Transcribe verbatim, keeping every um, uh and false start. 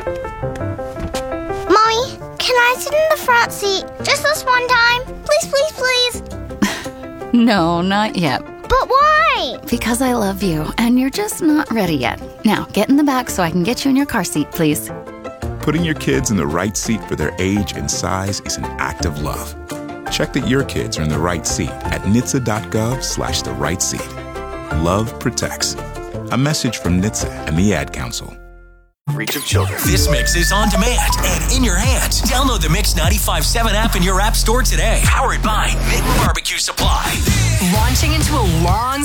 Mommy, can I sit in the front seat just this one time? Please, please, please. No, not yet. But why? Because I love you, and you're just not ready yet. Now, get in the back so I can get you in your car seat, please. Putting your kids in the right seat for their age and size is an act of love. Check that your kids are in the right seat at N H T S A dot gov slash the right seat. Love protects. A message from N H T S A and the Ad Council. Reach of children. This mix is on demand and in your hands. Download the Mix ninety-five point seven app in your app store today. Powered by Mitten Barbecue Supply. Launching into a long